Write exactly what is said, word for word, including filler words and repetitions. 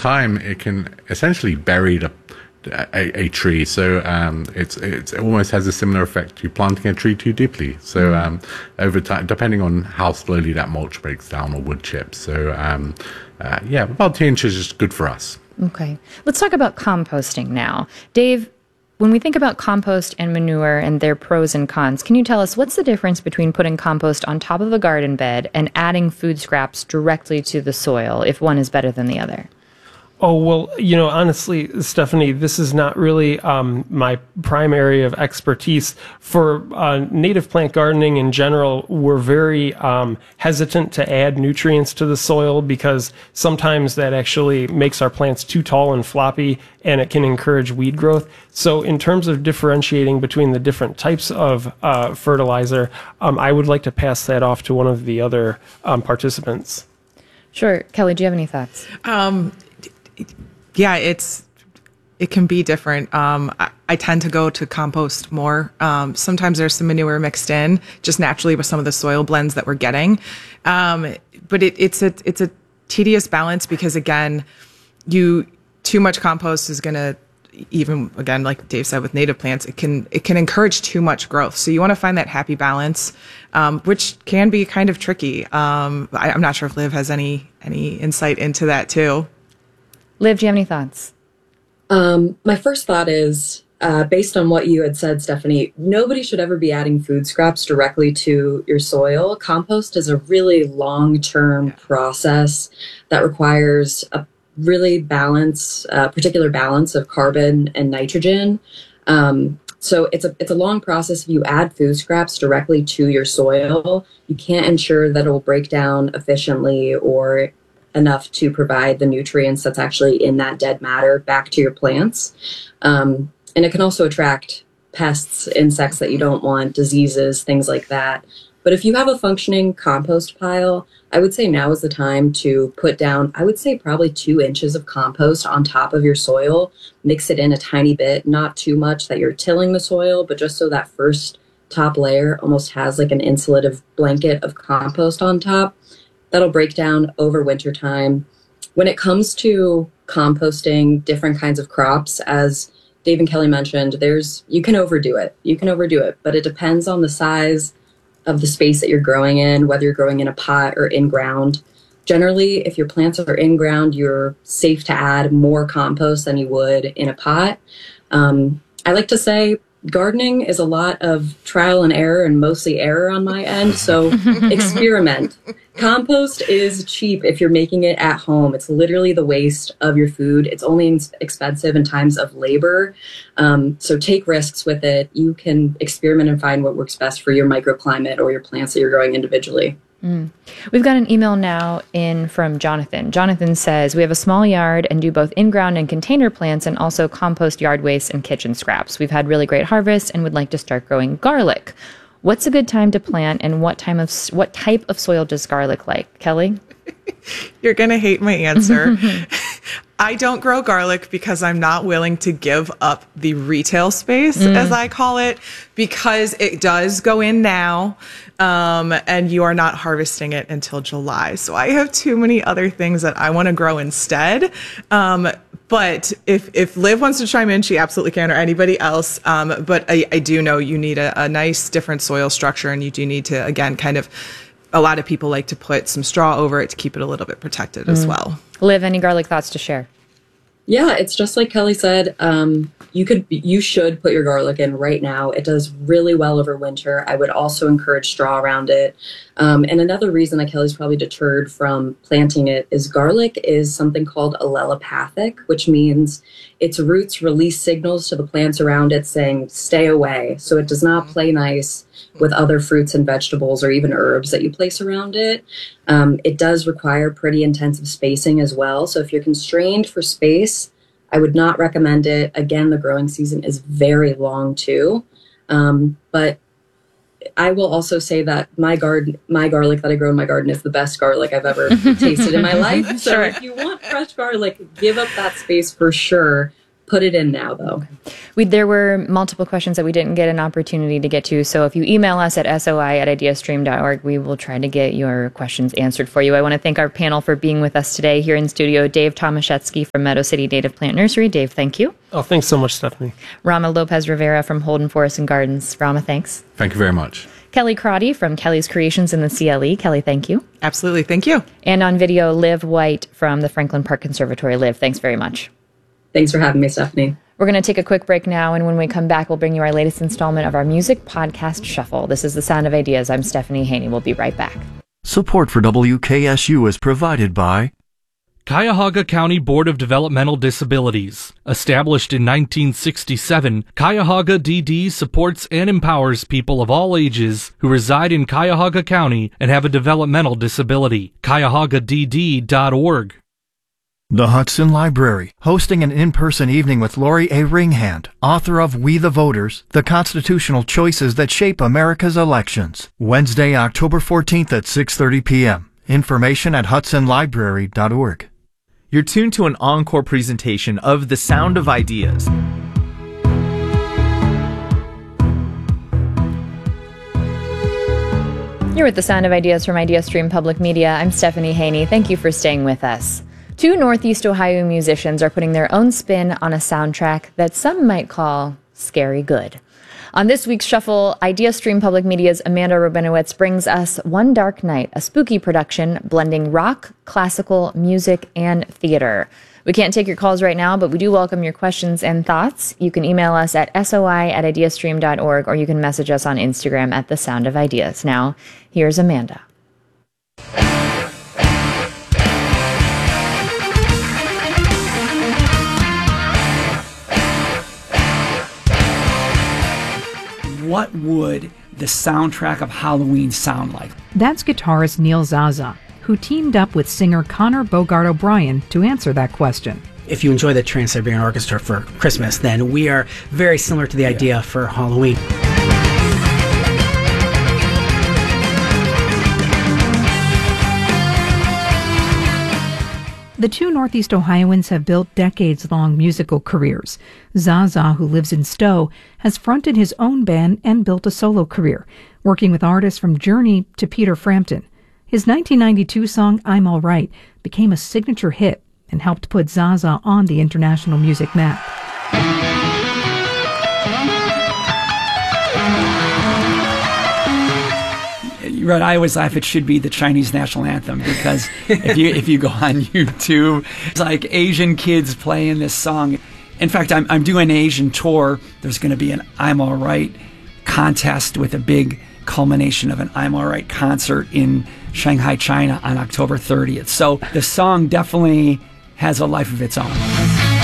time, it can essentially bury the, a, a tree. So um, it's, it's, it almost has a similar effect to planting a tree too deeply. So um, over time, depending on how slowly that mulch breaks down or wood chips. So um, uh, yeah, about two inches is good for us. Okay. Let's talk about composting now. Dave, when we think about compost and manure and their pros and cons, can you tell us what's the difference between putting compost on top of a garden bed and adding food scraps directly to the soil, if one is better than the other? Oh, well, you know, honestly, Stephanie, this is not really um, my prime area of expertise. For uh, native plant gardening in general, we're very um, hesitant to add nutrients to the soil because sometimes that actually makes our plants too tall and floppy, and it can encourage weed growth. So in terms of differentiating between the different types of uh, fertilizer, um, I would like to pass that off to one of the other um, participants. Sure. Kelly, do you have any thoughts? Um, Yeah, it's it can be different. Um, I, I tend to go to compost more. Um, sometimes there's some manure mixed in, just naturally with some of the soil blends that we're getting. Um, but it, it's a it's a tedious balance because again, you too much compost is going to, even again like Dave said with native plants, it can it can encourage too much growth. So you want to find that happy balance, um, which can be kind of tricky. Um, I, I'm not sure if Liv has any any insight into that too. Liv, do you have any thoughts? Um, my first thought is, uh, based on what you had said, Stephanie, nobody should ever be adding food scraps directly to your soil. Compost is a really long-term yeah. process that requires a really balance, uh, particular balance of carbon and nitrogen. Um, so it's a it's a long process. If you add food scraps directly to your soil, you can't ensure that it will break down efficiently or enough to provide the nutrients that's actually in that dead matter back to your plants. Um, and it can also attract pests, insects that you don't want, diseases, things like that. But if you have a functioning compost pile, I would say now is the time to put down, I would say probably two inches of compost on top of your soil. Mix it in a tiny bit, not too much that you're tilling the soil, but just so that first top layer almost has like an insulative blanket of compost on top. That'll break down over winter time. When it comes to composting different kinds of crops, as Dave and Kelly mentioned, there's you can overdo it. You can overdo it, but it depends on the size of the space that you're growing in, whether you're growing in a pot or in ground. Generally, if your plants are in ground, you're safe to add more compost than you would in a pot. Um, I like to say gardening is a lot of trial and error and mostly error on my end. So experiment. Compost is cheap if you're making it at home. It's literally the waste of your food. It's only expensive in times of labor. Um, so take risks with it. You can experiment and find what works best for your microclimate or your plants that you're growing individually. Mm. We've got an email now in from Jonathan. Jonathan says, we have a small yard and do both in-ground and container plants and also compost yard waste and kitchen scraps. We've had really great harvests and would like to start growing garlic. What's a good time to plant and what time of what type of soil does garlic like? Kelly? You're going to hate my answer. I don't grow garlic because I'm not willing to give up the retail space, mm. as I call it, because it does go in now, um, and you are not harvesting it until July. So I have too many other things that I want to grow instead. Um, but if if Liv wants to chime in, she absolutely can, or anybody else. Um, but I, I do know you need a, a nice different soil structure, and you do need to, again, kind of, a lot of people like to put some straw over it to keep it a little bit protected mm. as well. Liv, any garlic thoughts to share? Yeah, it's just like Kelly said. Um, you could, you should put your garlic in right now. It does really well over winter. I would also encourage straw around it. Um, and another reason that Kelly's probably deterred from planting it is garlic is something called allelopathic, which means its roots release signals to the plants around it saying, stay away. So it does not play nice with other fruits and vegetables or even herbs that you place around it. Um, it does require pretty intensive spacing as well. So if you're constrained for space, I would not recommend it. Again, the growing season is very long too. Um, but I will also say that my garden, my garlic that I grow in my garden is the best garlic I've ever tasted in my life. So Sure. if you want fresh garlic, give up that space for sure. Put it in now, though. We, there were multiple questions that we didn't get an opportunity to get to. So if you email us at soi at ideastream dot org, we will try to get your questions answered for you. I want to thank our panel for being with us today here in studio. Dave Tomaszewski from Meadow City Native Plant Nursery. Dave, thank you. Oh, thanks so much, Stephanie. Rama Lopez Rivera from Holden Forest and Gardens. Rama, thanks. Thank you very much. Kelly Crotty from Kelly's Creations in the C L E. Kelly, thank you. Absolutely. Thank you. And on video, Liv White from the Franklin Park Conservatory. Liv, thanks very much. Thanks for having me, Stephanie. We're going to take a quick break now, and when we come back, we'll bring you our latest installment of our music podcast shuffle. This is The Sound of Ideas. I'm Stephanie Haney. We'll be right back. Support for W K S U is provided by Cuyahoga County Board of Developmental Disabilities. Established in nineteen sixty-seven, Cuyahoga D D supports and empowers people of all ages who reside in Cuyahoga County and have a developmental disability. Cuyahoga D D dot org. The Hudson Library, hosting an in-person evening with Lori A. Ringhand, author of We the Voters, The Constitutional Choices That Shape America's Elections. Wednesday, October fourteenth at six thirty p.m. Information at hudson library dot org. You're tuned to an encore presentation of The Sound of Ideas. You're with The Sound of Ideas from IdeaStream Public Media. I'm Stephanie Haney. Thank you for staying with us. Two Northeast Ohio musicians are putting their own spin on a soundtrack that some might call scary good. On this week's Shuffle, IdeaStream Public Media's Amanda Rabinowitz brings us One Dark Night, a spooky production blending rock, classical, music, and theater. We can't take your calls right now, but we do welcome your questions and thoughts. You can email us at soi at ideastream dot org, or you can message us on Instagram at The Sound of Ideas. Now, here's Amanda. What would the soundtrack of Halloween sound like? That's guitarist Neil Zaza, who teamed up with singer Connor Bogart O'Brien to answer that question. If you enjoy the Trans-Siberian Orchestra for Christmas, then we are very similar to the idea for Halloween. The two Northeast Ohioans have built decades-long musical careers. Zaza, who lives in Stowe, has fronted his own band and built a solo career, working with artists from Journey to Peter Frampton. His nineteen ninety-two song, I'm All Right, became a signature hit and helped put Zaza on the international music map. Right, I always laugh. It should be the Chinese national anthem, because if you if you go on YouTube, it's like Asian kids playing this song. In fact, I'm I'm doing an Asian tour. There's going to be an I'm All Right contest with a big culmination of an I'm All Right concert in Shanghai, China on October thirtieth. So the song definitely has a life of its own.